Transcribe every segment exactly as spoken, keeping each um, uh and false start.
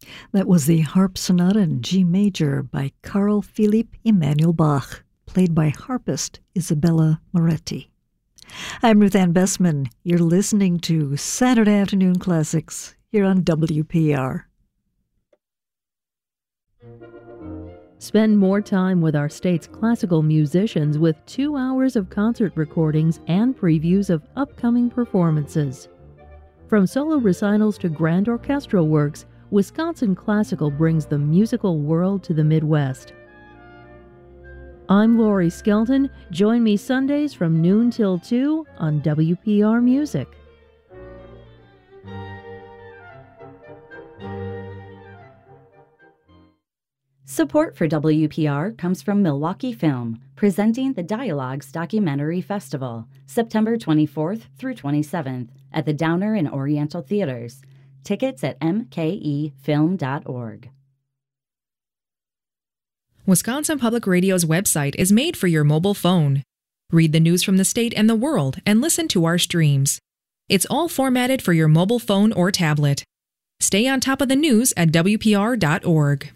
That was the Harp Sonata in G major by Carl Philipp Emanuel Bach, played by harpist Isabella Moretti. I'm Ruth Ann Bessman. You're listening to Saturday Afternoon Classics here on W P R. Spend more time with our state's classical musicians with two hours of concert recordings and previews of upcoming performances. From solo recitals to grand orchestral works, Wisconsin Classical brings the musical world to the Midwest. I'm Lori Skelton. Join me Sundays from noon till two on W P R Music. Support for W P R comes from Milwaukee Film, presenting the Dialogues Documentary Festival, September twenty-fourth through twenty-seventh at the Downer and Oriental Theaters. Tickets at m k e film dot org. Wisconsin Public Radio's website is made for your mobile phone. Read the news from the state and the world and listen to our streams. It's all formatted for your mobile phone or tablet. Stay on top of the news at w p r dot org.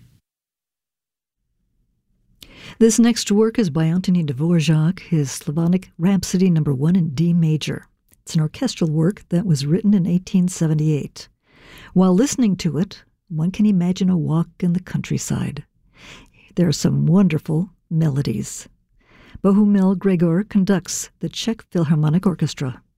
This next work is by Antonin Dvorak, his Slavonic Rhapsody number one in D major. It's an orchestral work that was written in eighteen seventy-eight. While listening to it, one can imagine a walk in the countryside. There are some wonderful melodies. Bohumil Gregor conducts the Czech Philharmonic Orchestra.